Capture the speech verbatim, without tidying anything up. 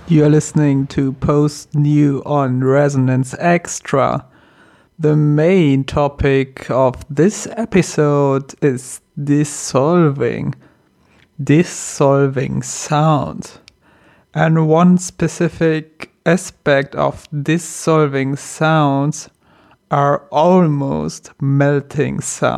You're listening to Post New on Resonance Extra. The main topic of this episode is dissolving, dissolving sound. And one specific aspect of dissolving sounds are almost melting sounds.